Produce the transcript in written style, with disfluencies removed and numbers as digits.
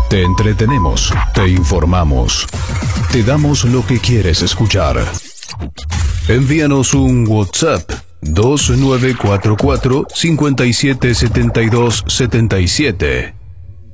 Te entretenemos, te informamos, te damos lo que quieres escuchar. Envíanos un WhatsApp 2944 577277.